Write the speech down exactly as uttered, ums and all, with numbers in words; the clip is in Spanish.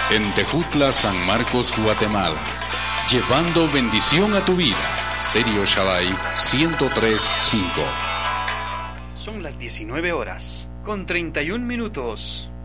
En Tejutla, San Marcos, Guatemala. Llevando bendición a tu vida. Stereo Shaddai ciento tres punto cinco. Son las diecinueve horas, con treinta y un minutos.